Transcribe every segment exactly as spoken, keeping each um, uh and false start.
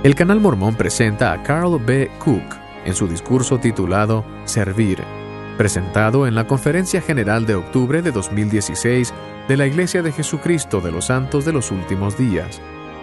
El Canal Mormón presenta a Carl B. Cook en su discurso titulado Servir, presentado en la Conferencia General de octubre de dos mil dieciséis de la Iglesia de Jesucristo de los Santos de los Últimos Días.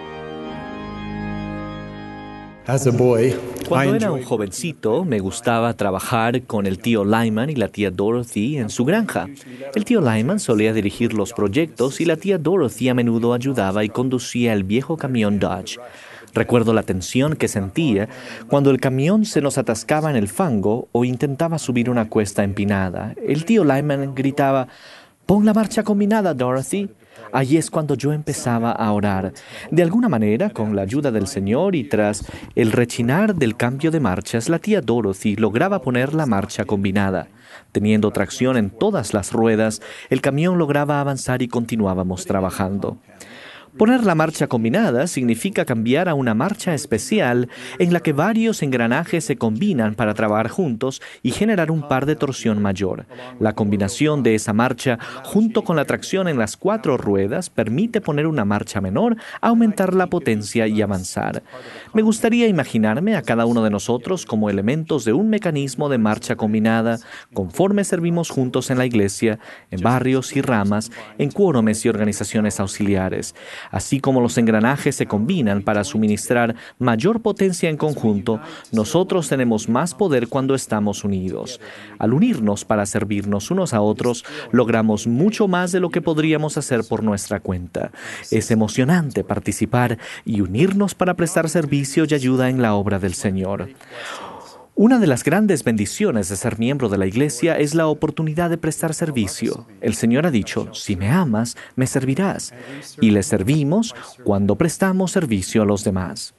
Cuando era un jovencito, me gustaba trabajar con el tío Lyman y la tía Dorothy en su granja. El tío Lyman solía dirigir los proyectos y la tía Dorothy a menudo ayudaba y conducía el viejo camión Dodge. Recuerdo la tensión que sentía cuando el camión se nos atascaba en el fango o intentaba subir una cuesta empinada. El tío Lyman gritaba: «Pon la marcha combinada, Dorothy». Allí es cuando yo empezaba a orar. De alguna manera, con la ayuda del Señor y tras el rechinar del cambio de marchas, la tía Dorothy lograba poner la marcha combinada. Teniendo tracción en todas las ruedas, el camión lograba avanzar y continuábamos trabajando. Poner la marcha combinada significa cambiar a una marcha especial en la que varios engranajes se combinan para trabajar juntos y generar un par de torsión mayor. La combinación de esa marcha junto con la tracción en las cuatro ruedas permite poner una marcha menor, aumentar la potencia y avanzar. Me gustaría imaginarme a cada uno de nosotros como elementos de un mecanismo de marcha combinada conforme servimos juntos en la iglesia, en barrios y ramas, en quórumes y organizaciones auxiliares. Así como los engranajes se combinan para suministrar mayor potencia en conjunto, nosotros tenemos más poder cuando estamos unidos. Al unirnos para servirnos unos a otros, logramos mucho más de lo que podríamos hacer por nuestra cuenta. Es emocionante participar y unirnos para prestar servicio y ayuda en la obra del Señor. Una de las grandes bendiciones de ser miembro de la iglesia es la oportunidad de prestar servicio. El Señor ha dicho: si me amas, me servirás. Y le servimos cuando prestamos servicio a los demás.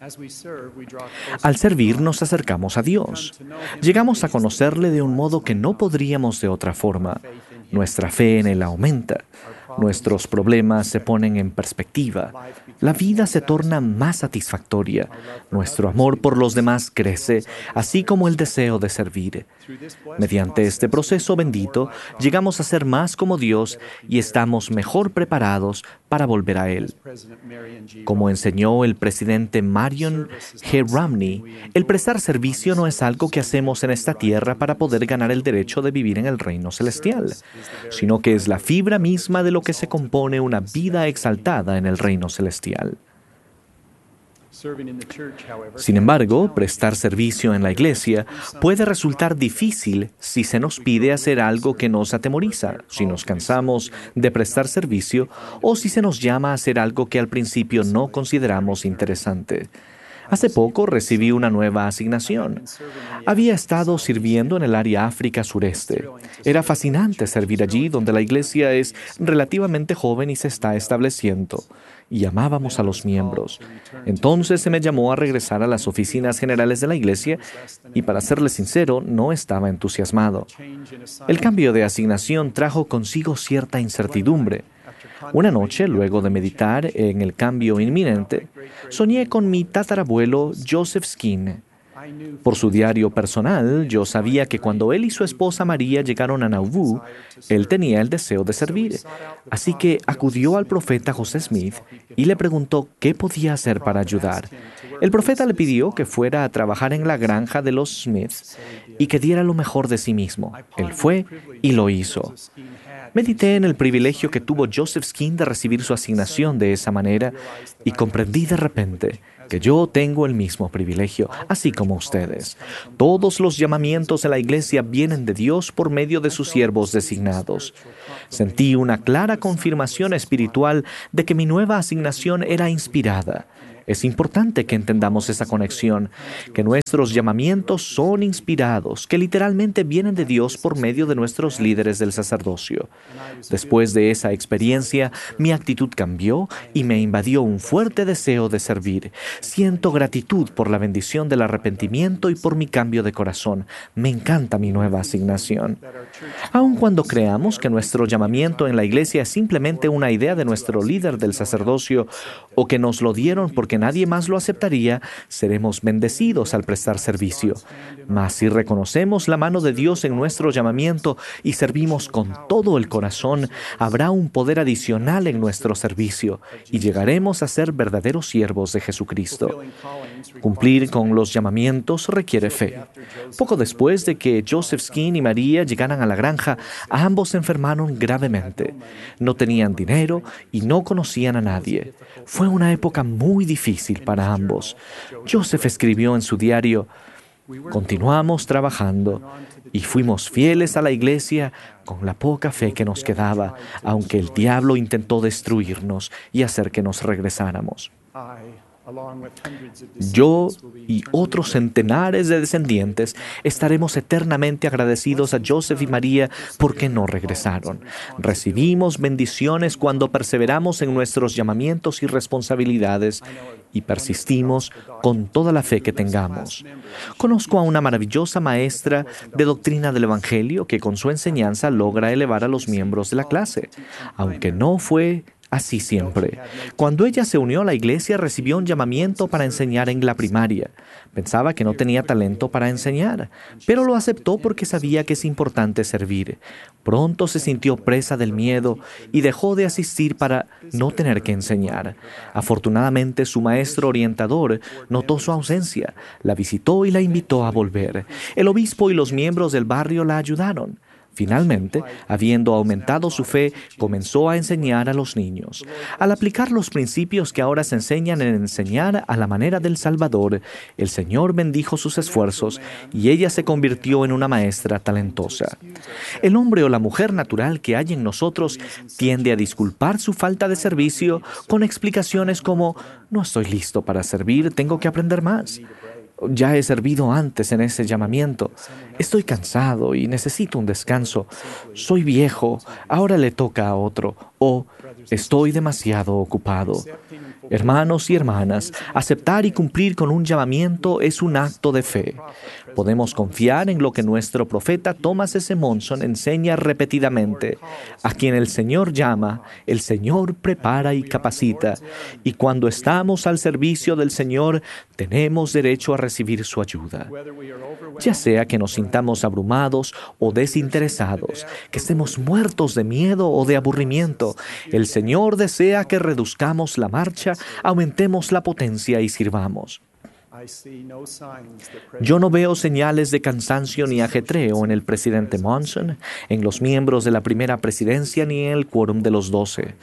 Al servir nos acercamos a Dios. Llegamos a conocerle de un modo que no podríamos de otra forma. Nuestra fe en Él aumenta. Nuestros problemas se ponen en perspectiva. La vida se torna más satisfactoria. Nuestro amor por los demás crece, así como el deseo de servir. Mediante este proceso bendito, llegamos a ser más como Dios y estamos mejor preparados para volver a Él. Como enseñó el presidente Marion G. Romney, el prestar servicio no es algo que hacemos en esta tierra para poder ganar el derecho de vivir en el reino celestial, sino que es la fibra misma de lo que se compone una vida exaltada en el reino celestial. Sin embargo, prestar servicio en la iglesia puede resultar difícil si se nos pide hacer algo que nos atemoriza, si nos cansamos de prestar servicio o si se nos llama a hacer algo que al principio no consideramos interesante. Hace poco recibí una nueva asignación. Había estado sirviendo en el área África sureste. Era fascinante servir allí donde la iglesia es relativamente joven y se está estableciendo. Y amábamos a los miembros. Entonces se me llamó a regresar a las oficinas generales de la iglesia y, para serle sincero, no estaba entusiasmado. El cambio de asignación trajo consigo cierta incertidumbre. Una noche, luego de meditar en el cambio inminente, soñé con mi tatarabuelo Joseph Skeen. Por su diario personal, yo sabía que cuando él y su esposa María llegaron a Nauvoo, él tenía el deseo de servir. Así que acudió al profeta José Smith y le preguntó qué podía hacer para ayudar. El profeta le pidió que fuera a trabajar en la granja de los Smiths y que diera lo mejor de sí mismo. Él fue y lo hizo. Medité en el privilegio que tuvo Joseph Skeen de recibir su asignación de esa manera y comprendí de repente que yo tengo el mismo privilegio, así como ustedes. Todos los llamamientos de la iglesia vienen de Dios por medio de sus siervos designados. Sentí una clara confirmación espiritual de que mi nueva asignación era inspirada. Es importante que entendamos esa conexión, que nuestros llamamientos son inspirados, que literalmente vienen de Dios por medio de nuestros líderes del sacerdocio. Después de esa experiencia, mi actitud cambió y me invadió un fuerte deseo de servir. Siento gratitud por la bendición del arrepentimiento y por mi cambio de corazón. Me encanta mi nueva asignación. Aun cuando creamos que nuestro llamamiento en la iglesia es simplemente una idea de nuestro líder del sacerdocio o que nos lo dieron porque que nadie más lo aceptaría, seremos bendecidos al prestar servicio. Mas si reconocemos la mano de Dios en nuestro llamamiento y servimos con todo el corazón, habrá un poder adicional en nuestro servicio y llegaremos a ser verdaderos siervos de Jesucristo. Cumplir con los llamamientos requiere fe. Poco después de que Joseph Skene y María llegaran a la granja, ambos se enfermaron gravemente. No tenían dinero y no conocían a nadie. Fue una época muy difícil para ambos. Joseph escribió en su diario: continuamos trabajando y fuimos fieles a la iglesia con la poca fe que nos quedaba, aunque el diablo intentó destruirnos y hacer que nos regresáramos. Yo y otros centenares de descendientes estaremos eternamente agradecidos a Joseph y María porque no regresaron. Recibimos bendiciones cuando perseveramos en nuestros llamamientos y responsabilidades y persistimos con toda la fe que tengamos. Conozco a una maravillosa maestra de doctrina del Evangelio que con su enseñanza logra elevar a los miembros de la clase, aunque no fue así siempre. Cuando ella se unió a la iglesia, recibió un llamamiento para enseñar en la primaria. Pensaba que no tenía talento para enseñar, pero lo aceptó porque sabía que es importante servir. Pronto se sintió presa del miedo y dejó de asistir para no tener que enseñar. Afortunadamente, su maestro orientador notó su ausencia, la visitó y la invitó a volver. El obispo y los miembros del barrio la ayudaron. Finalmente, habiendo aumentado su fe, comenzó a enseñar a los niños. Al aplicar los principios que ahora se enseñan en enseñar a la manera del Salvador, el Señor bendijo sus esfuerzos y ella se convirtió en una maestra talentosa. El hombre o la mujer natural que hay en nosotros tiende a disculpar su falta de servicio con explicaciones como: no estoy listo para servir, tengo que aprender más. Ya he servido antes en ese llamamiento. Estoy cansado y necesito un descanso. Soy viejo, ahora le toca a otro. O estoy demasiado ocupado. Hermanos y hermanas, aceptar y cumplir con un llamamiento es un acto de fe. Podemos confiar en lo que nuestro profeta Thomas S. Monson enseña repetidamente. A quien el Señor llama, el Señor prepara y capacita. Y cuando estamos al servicio del Señor, tenemos derecho a recibir su ayuda. Ya sea que nos sintamos abrumados o desinteresados, que estemos muertos de miedo o de aburrimiento, el Señor desea que reduzcamos la marcha, aumentemos la potencia y sirvamos. Yo no veo señales de cansancio ni ajetreo en el presidente Monson, en los miembros de la primera presidencia ni en el quórum de los doce.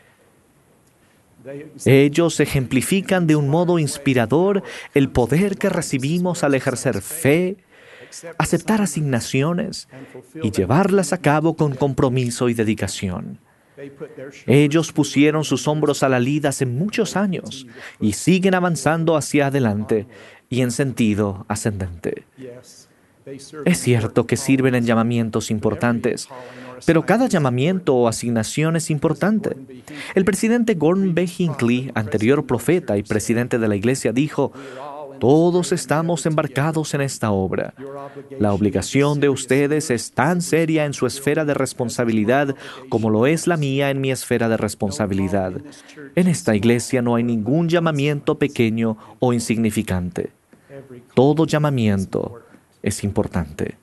Ellos ejemplifican de un modo inspirador el poder que recibimos al ejercer fe, aceptar asignaciones y llevarlas a cabo con compromiso y dedicación. Ellos pusieron sus hombros a la lid hace muchos años y siguen avanzando hacia adelante y en sentido ascendente. Es cierto que sirven en llamamientos importantes, pero cada llamamiento o asignación es importante. El presidente Gordon B. Hinckley, anterior profeta y presidente de la iglesia, dijo: todos estamos embarcados en esta obra. La obligación de ustedes es tan seria en su esfera de responsabilidad como lo es la mía en mi esfera de responsabilidad. En esta iglesia no hay ningún llamamiento pequeño o insignificante. Todo llamamiento es importante.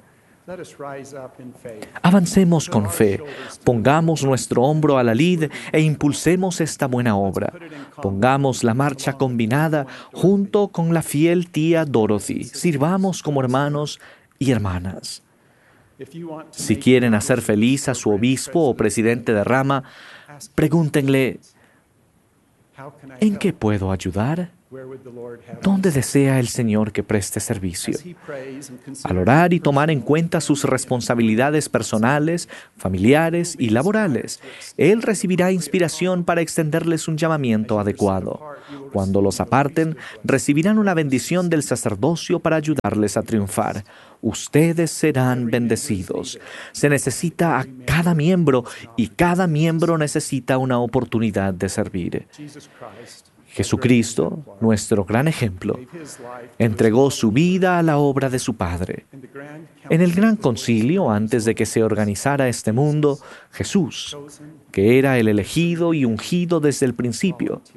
Avancemos con fe, pongamos nuestro hombro a la lid e impulsemos esta buena obra. Pongamos la marcha combinada junto con la fiel tía Dorothy. Sirvamos como hermanos y hermanas. Si quieren hacer feliz a su obispo o presidente de rama, pregúntenle: ¿en qué puedo ayudar? ¿Dónde desea el Señor que preste servicio? Al orar y tomar en cuenta sus responsabilidades personales, familiares y laborales, Él recibirá inspiración para extenderles un llamamiento adecuado. Cuando los aparten, recibirán una bendición del sacerdocio para ayudarles a triunfar. Ustedes serán bendecidos. Se necesita a cada miembro y cada miembro necesita una oportunidad de servir. Jesucristo, nuestro gran ejemplo, entregó su vida a la obra de su Padre. En el Gran Concilio, antes de que se organizara este mundo, Jesús, que era el elegido y ungido desde el principio,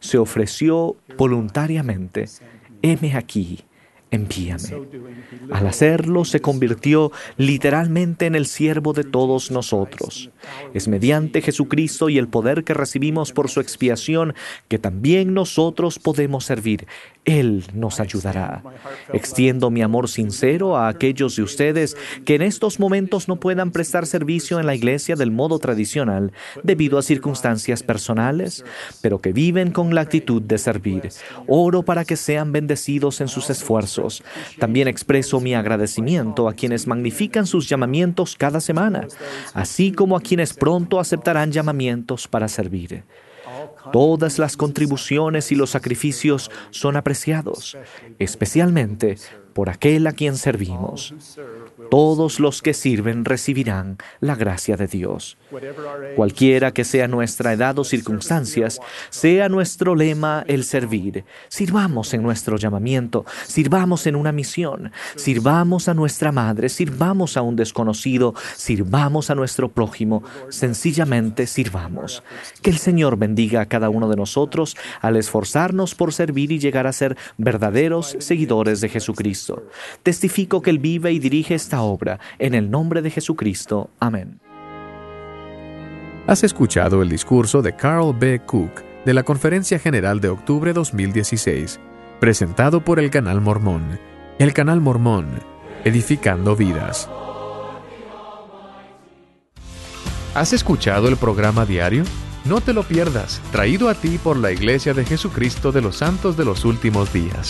se ofreció voluntariamente: heme aquí, envíame. Al hacerlo, se convirtió literalmente en el siervo de todos nosotros. Es mediante Jesucristo y el poder que recibimos por su expiación que también nosotros podemos servir. Él nos ayudará. Extiendo mi amor sincero a aquellos de ustedes que en estos momentos no puedan prestar servicio en la iglesia del modo tradicional debido a circunstancias personales, pero que viven con la actitud de servir. Oro para que sean bendecidos en sus esfuerzos. También expreso mi agradecimiento a quienes magnifican sus llamamientos cada semana, así como a quienes pronto aceptarán llamamientos para servir. Todas las contribuciones y los sacrificios son apreciados, especialmente por aquel a quien servimos. Todos los que sirven recibirán la gracia de Dios. Cualquiera que sea nuestra edad o circunstancias, sea nuestro lema el servir. Sirvamos en nuestro llamamiento, sirvamos en una misión, sirvamos a nuestra madre, sirvamos a un desconocido, sirvamos a nuestro prójimo, sencillamente sirvamos. Que el Señor bendiga a cada uno de nosotros al esforzarnos por servir y llegar a ser verdaderos seguidores de Jesucristo. Testifico que Él vive y dirige esta obra. En el nombre de Jesucristo. Amén. Has escuchado el discurso de Carl B. Cook de la Conferencia General de Octubre dos mil dieciséis, presentado por el Canal Mormón. El Canal Mormón, edificando vidas. ¿Has escuchado el programa diario? No te lo pierdas, traído a ti por la Iglesia de Jesucristo de los Santos de los Últimos Días.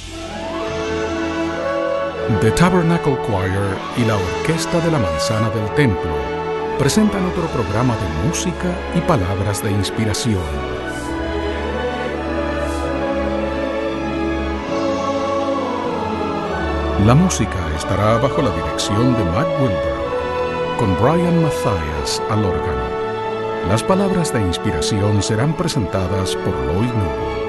The Tabernacle Choir y la Orquesta de la Manzana del Templo presentan otro programa de música y palabras de inspiración. La música estará bajo la dirección de Matt Wilber, con Brian Mathias al órgano. Las palabras de inspiración serán presentadas por Lloyd Newell.